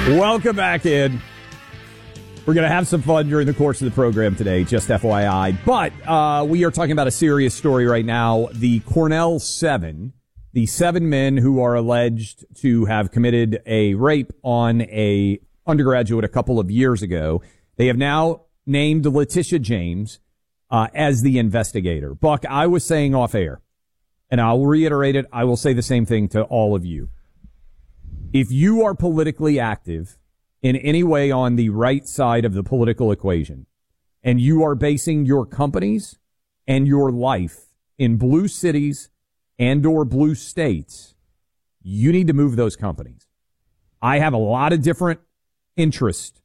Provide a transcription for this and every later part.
Welcome back in. We're going to have some fun during the course of the program today, just FYI. But we are talking about a serious story right now. The Cornell 7, the 7 men who are alleged to have committed a rape on a undergraduate a couple of years ago. They have now named Letitia James as the investigator. Buck, I was saying off air, and I'll reiterate it. I will say the same thing to all of you. If you are politically active in any way on the right side of the political equation, and you are basing your companies and your life in blue cities and or blue states, you need to move those companies. I have a lot of different interests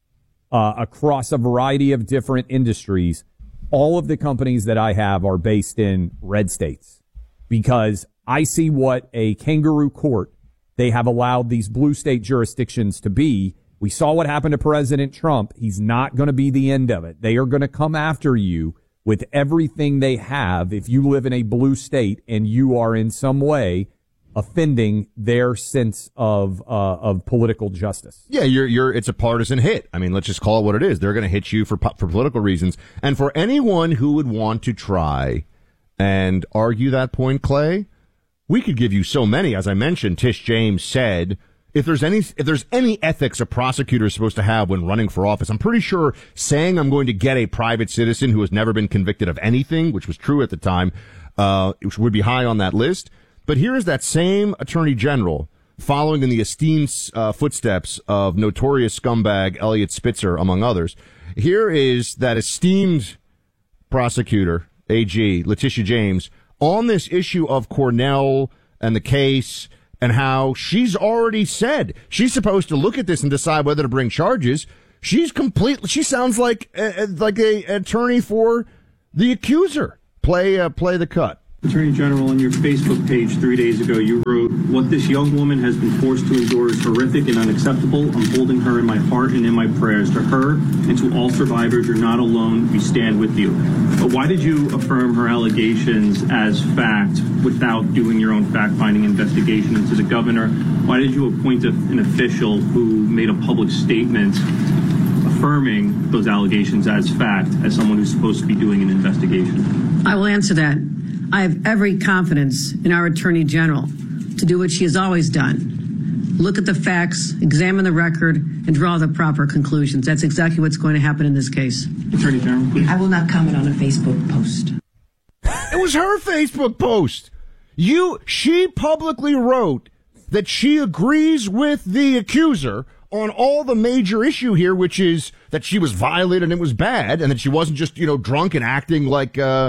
across a variety of different industries. All of the companies that I have are based in red states because I see what a kangaroo court they have allowed these blue state jurisdictions to be. We saw what happened to President Trump. He's not going to be the end of it. They are going to come after you with everything they have if you live in a blue state and you are in some way offending their sense of political justice. Yeah, it's a partisan hit. I mean, let's just call it what it is. They're going to hit you for political reasons. And for anyone who would want to try and argue that point, Clay, we could give you so many. As I mentioned, Tish James said, if there's any ethics a prosecutor is supposed to have when running for office, I'm pretty sure saying I'm going to get a private citizen who has never been convicted of anything, which was true at the time, which would be high on that list. But here is that same attorney general following in the esteemed footsteps of notorious scumbag Eliot Spitzer, among others. Here is that esteemed prosecutor, AG, Letitia James, on this issue of Cornell and the case and how she's already said she's supposed to look at this and decide whether to bring charges. She sounds like a attorney for the accuser. Play the cut. Attorney General, on your Facebook page 3 days ago, you wrote, "What this young woman has been forced to endure is horrific and unacceptable. I'm holding her in my heart and in my prayers. To her and to all survivors, you're not alone. We stand with you." But why did you affirm her allegations as fact without doing your own fact-finding investigation into the governor? Why did you appoint an official who made a public statement affirming those allegations as fact as someone who's supposed to be doing an investigation? I will answer that. I have every confidence in our Attorney General to do what she has always done. Look at the facts, examine the record, and draw the proper conclusions. That's exactly what's going to happen in this case. Attorney General, please. I will not comment on a Facebook post. It was her Facebook post. She publicly wrote that she agrees with the accuser on all the major issue here, which is that she was violated and it was bad, and that she wasn't just, drunk and acting like a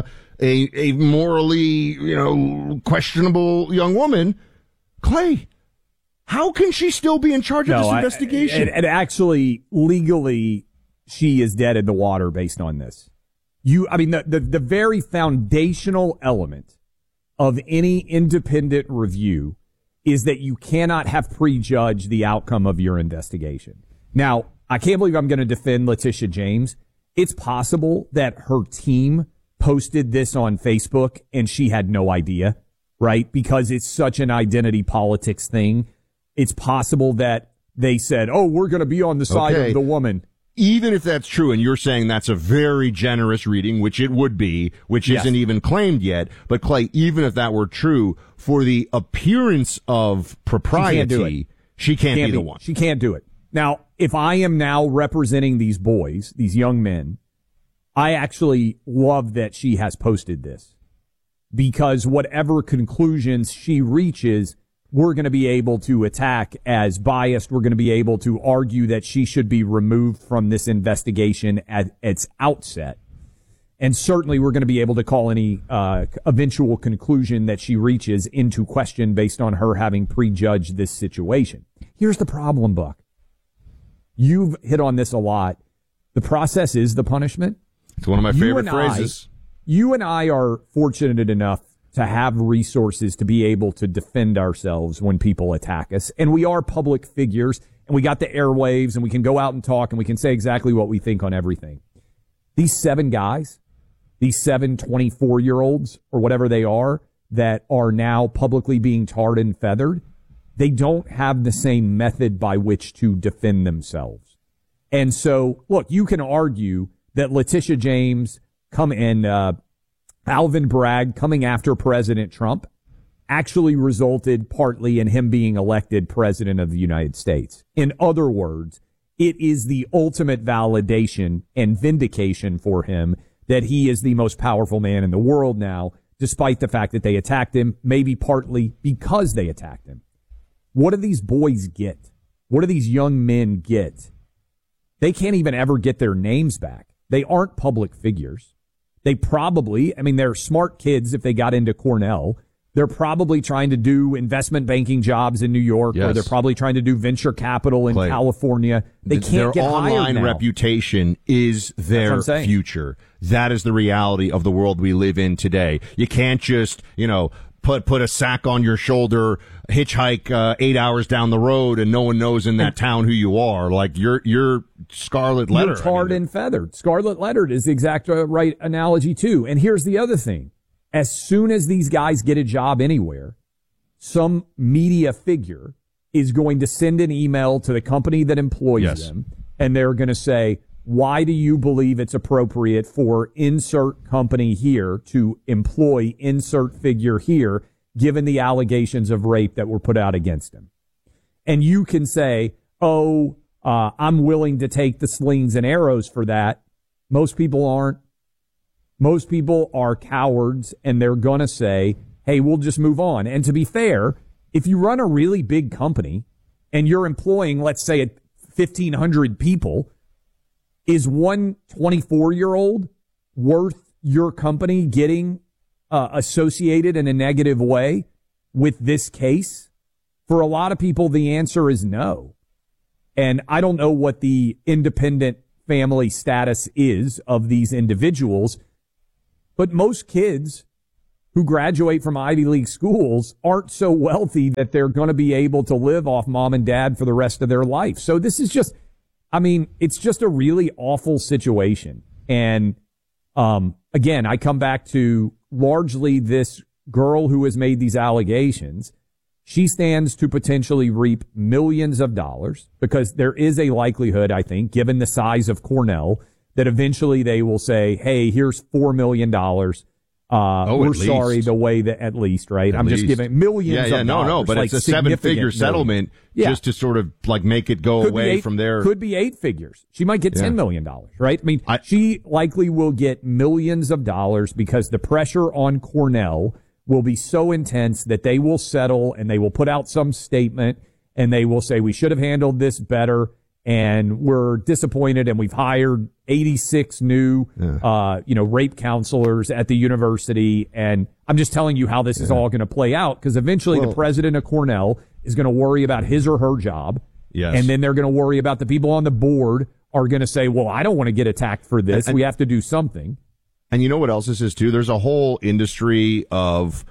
morally, questionable young woman. Clay, how can she still be in charge of this investigation? And actually, legally, she is dead in the water based on this. The very foundational element of any independent review is that you cannot have prejudged the outcome of your investigation. Now, I can't believe I'm going to defend Letitia James. It's possible that her team posted this on Facebook and she had no idea, right? Because it's such an identity politics thing. It's possible that they said, "Oh, we're going to be on the side of the woman." Even if that's true, and you're saying that's a very generous reading, which it would be, which isn't even claimed yet. But Clay, even if that were true, for the appearance of propriety, she can't be the one. She can't do it. Now, if I am now representing these boys, these young men, I actually love that she has posted this, because whatever conclusions she reaches, we're going to be able to attack as biased. We're going to be able to argue that she should be removed from this investigation at its outset. And certainly we're going to be able to call any eventual conclusion that she reaches into question based on her having prejudged this situation. Here's the problem, Buck. You've hit on this a lot. The process is the punishment. It's one of my favorite phrases. You and I are fortunate enough to have resources to be able to defend ourselves when people attack us. And we are public figures, and we got the airwaves, and we can go out and talk, and we can say exactly what we think on everything. These 7 guys, these 7 24-year-olds, or whatever they are, that are now publicly being tarred and feathered, they don't have the same method by which to defend themselves. And so, look, you can argue that Letitia James Alvin Bragg coming after President Trump actually resulted partly in him being elected president of the United States. In other words, it is the ultimate validation and vindication for him that he is the most powerful man in the world now, despite the fact that they attacked him, maybe partly because they attacked him. What do these boys get? What do these young men get? They can't even ever get their names back. They aren't public figures. They probably, they're smart kids if they got into Cornell. They're probably trying to do investment banking jobs in New York, or they're probably trying to do venture capital in California. They can't get hired now. Their online reputation is their future. That is the reality of the world we live in today. You can't just, put a sack on your shoulder, hitchhike 8 hours down the road, and no one knows in that town who you are. Like you're scarlet lettered. You're tarred and feathered. Scarlet lettered is the exact right analogy too. And here's the other thing. As soon as these guys get a job anywhere, some media figure is going to send an email to the company that employs them, and they're going to say, why do you believe it's appropriate for insert company here to employ insert figure here, given the allegations of rape that were put out against him? And you can say, I'm willing to take the slings and arrows for that. Most people aren't. Most people are cowards, and they're going to say, hey, we'll just move on. And to be fair, if you run a really big company and you're employing, let's say, 1,500 people, is one 24-year-old worth your company getting associated in a negative way with this case? For a lot of people, the answer is no. And I don't know what the independent family status is of these individuals, but most kids who graduate from Ivy League schools aren't so wealthy that they're going to be able to live off mom and dad for the rest of their life. So this is just, it's just a really awful situation. And again, I come back to largely this girl who has made these allegations. She stands to potentially reap millions of dollars because there is a likelihood, I think, given the size of Cornell, that eventually they will say, hey, here's $4 million. We're sorry, the way that at least, right? I'm just giving millions of dollars. But like it's a 7-figure settlement just to sort of like make it go away from there. Could be 8 figures. She might get $10 million, right? She likely will get millions of dollars because the pressure on Cornell will be so intense that they will settle and they will put out some statement and they will say, we should have handled this better. And we're disappointed, and we've hired 86 new, rape counselors at the university. And I'm just telling you how this is all going to play out, because eventually the president of Cornell is going to worry about his or her job. Yes. And then they're going to worry about the people on the board are going to say, well, I don't want to get attacked for this. We have to do something. And you know what else this is, too? There's a whole industry of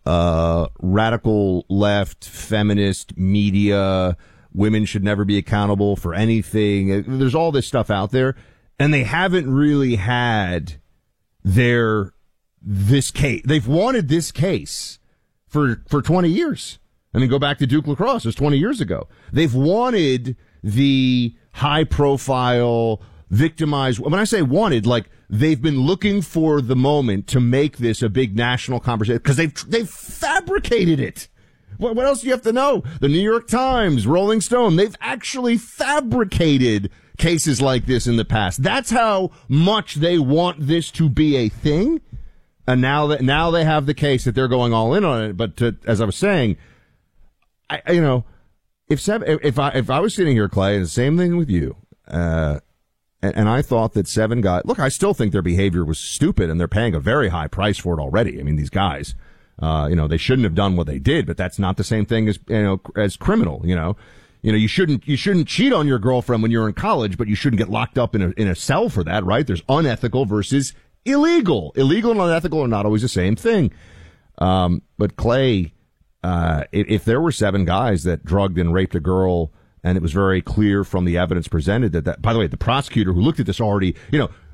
radical left, feminist media. Women should never be accountable for anything. There's all this stuff out there, and they haven't really had this case. They've wanted this case for 20 years. Go back to Duke Lacrosse. It was 20 years ago. They've wanted the high-profile, victimized. When I say wanted, like they've been looking for the moment to make this a big national conversation because they've fabricated it. What else do you have to know? The New York Times, Rolling Stone, they've actually fabricated cases like this in the past. That's how much they want this to be a thing. And now they have the case that they're going all in on it. But as I was saying, if I was sitting here, Clay, the same thing with you, and I thought that 7 guys, look, I still think their behavior was stupid, and they're paying a very high price for it already. These guys. They shouldn't have done what they did, but that's not the same thing as criminal. You shouldn't cheat on your girlfriend when you're in college, but you shouldn't get locked up in a cell for that, right? There's unethical versus illegal. Illegal and unethical are not always the same thing. But Clay, if there were 7 guys that drugged and raped a girl, and it was very clear from the evidence presented that by the way, the prosecutor who looked at this already,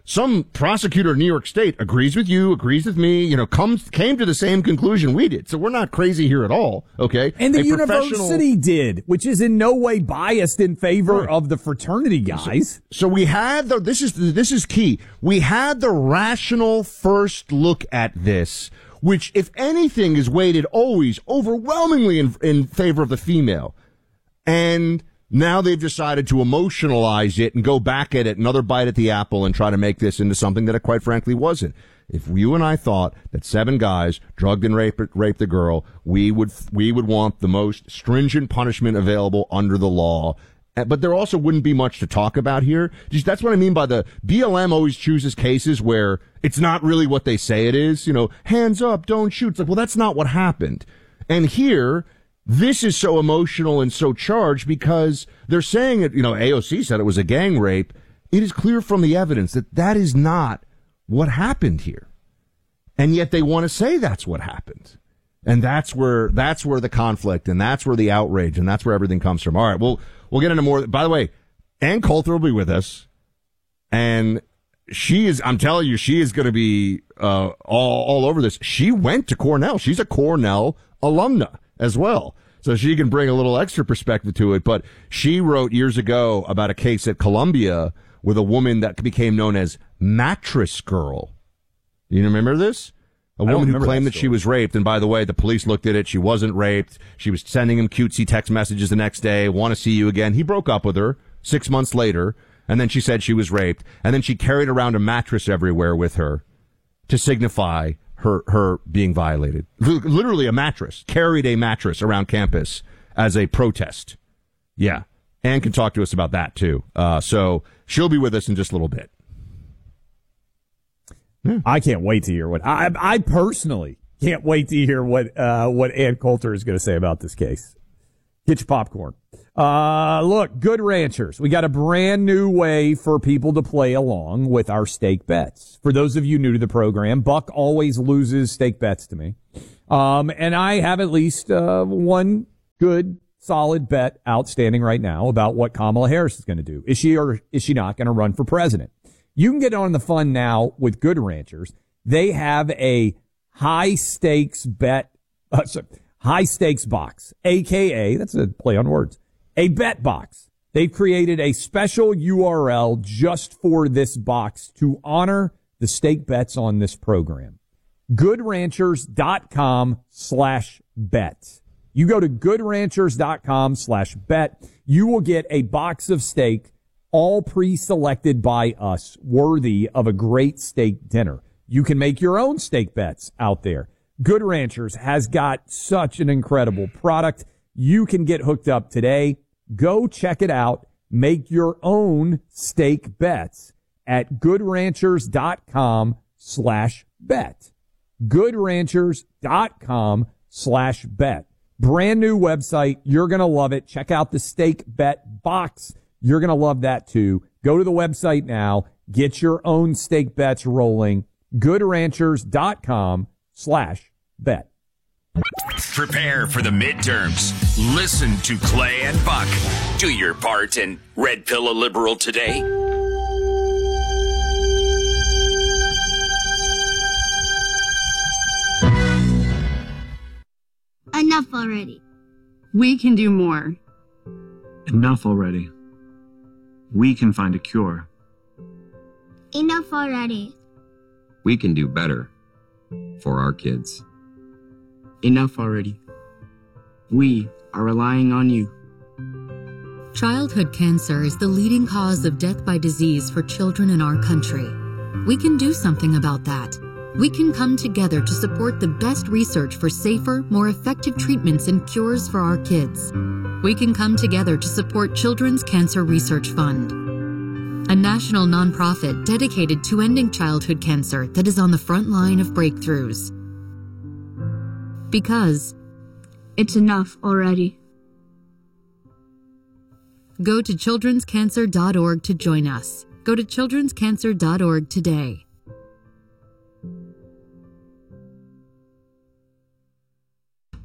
some prosecutor in New York State agrees with you, agrees with me, came to the same conclusion we did. So we're not crazy here at all, okay? And the university did, which is in no way biased in favor of the fraternity guys. So we had this is key. We had the rational first look at this, which, if anything, is weighted always overwhelmingly in favor of the female. And now they've decided to emotionalize it and go back at it, another bite at the apple, and try to make this into something that it quite frankly wasn't. If you and I thought that 7 guys drugged and raped the girl, we would want the most stringent punishment available under the law. But there also wouldn't be much to talk about here. That's what I mean by the BLM always chooses cases where it's not really what they say it is. Hands up, don't shoot. It's like, well, that's not what happened. And here, this is so emotional and so charged because they're saying it, AOC said it was a gang rape. It is clear from the evidence that that is not what happened here. And yet they want to say that's what happened. And that's where the conflict, and that's where the outrage, and that's where everything comes from. All right, we'll get into more. By the way, Ann Coulter will be with us, and I'm telling you, she is going to be all over this. She went to Cornell. She's a Cornell alumna as well. So she can bring a little extra perspective to it. But she wrote years ago about a case at Columbia with a woman that became known as Mattress Girl. You remember this? A woman who claimed that she was raped. And by the way, the police looked at it. She wasn't raped. She was sending him cutesy text messages the next day. Want to see you again. He broke up with her 6 months later. And then she said she was raped. And then she carried around a mattress everywhere with her to signify her being violated. Literally a mattress. Carried a mattress around campus as a protest. Yeah. Ann can talk to us about that, too. So she'll be with us in just a little bit. Yeah. I can't wait to hear what I personally can't wait to hear what Ann Coulter is going to say about this case. Get your popcorn. Look, Good Ranchers. We got a brand new way for people to play along with our stake bets. For those of you new to the program, Buck always loses stake bets to me. And I have at least one good, solid bet outstanding right now about what Kamala Harris is going to do. Is she or is she not going to run for president? You can get on the fun now with Good Ranchers. They have a high stakes box, AKA, that's a play on words, a bet box. They've created a special URL just for this box to honor the stake bets on this program. GoodRanchers.com/bet. You go to GoodRanchers.com/bet. You will get a box of steak, all pre-selected by us, worthy of a great steak dinner. You can make your own steak bets out there. Good Ranchers has got such an incredible product. You can get hooked up today. Go check it out. Make your own steak bets at GoodRanchers.com/bet. GoodRanchers.com/bet. Brand new website. You're going to love it. Check out the steak bet box. You're going to love that too. Go to the website now. Get your own steak bets rolling. GoodRanchers.com/bet. Prepare for the midterms. Listen to Clay and Buck. Do your part and red pill a liberal today. Enough already. We can do more. Enough already. We can find a cure. Enough already. We can do better for our kids. Enough already. We are relying on you. Childhood cancer is the leading cause of death by disease for children in our country. We can do something about that. We can come together to support the best research for safer, more effective treatments and cures for our kids. We can come together to support Children's Cancer Research Fund, a national nonprofit dedicated to ending childhood cancer that is on the front line of breakthroughs. Because it's enough already. Go to childrenscancer.org to join us. Go to childrenscancer.org today.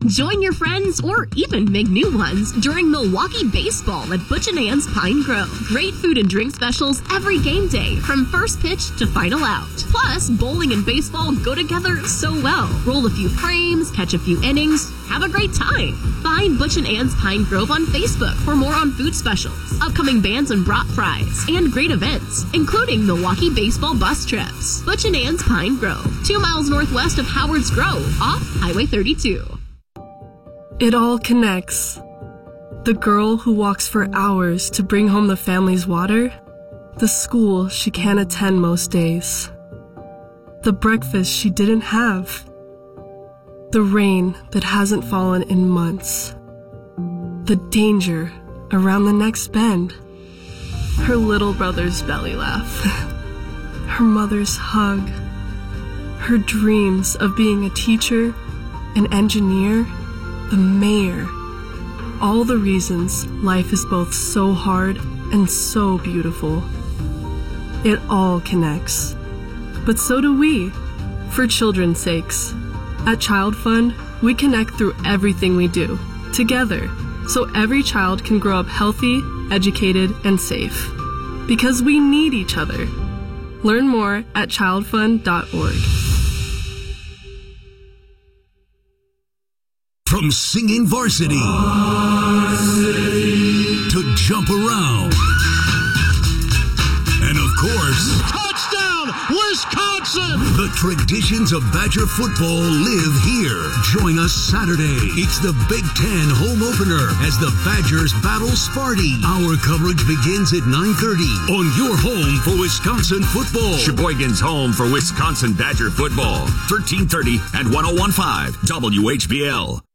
Join your friends or even make new ones during Milwaukee Baseball at Butch and Ann's Pine Grove. Great food and drink specials every game day from first pitch to final out. Plus, bowling and baseball go together so well. Roll a few frames, catch a few innings, have a great time. Find Butch and Ann's Pine Grove on Facebook for more on food specials, upcoming bands and brat fries, and great events, including Milwaukee Baseball bus trips. Butch and Ann's Pine Grove, 2 miles northwest of Howard's Grove, off Highway 32. It all connects. The girl who walks for hours to bring home the family's water, the school she can't attend most days, the breakfast she didn't have, the rain that hasn't fallen in months, the danger around the next bend, her little brother's belly laugh, her mother's hug, her dreams of being a teacher, an engineer, the mayor. All the reasons life is both so hard and so beautiful. It all connects. But so do we, for children's sakes. At Child Fund, we connect through everything we do, together, so every child can grow up healthy, educated, and safe. Because we need each other. Learn more at childfund.org. From singing varsity to jump around, and of course, touchdown, Wisconsin! The traditions of Badger football live here. Join us Saturday. It's the Big Ten home opener as the Badgers battle Sparty. Our coverage begins at 9:30 on your home for Wisconsin football. Sheboygan's home for Wisconsin Badger football. 1330 and 1015 WHBL.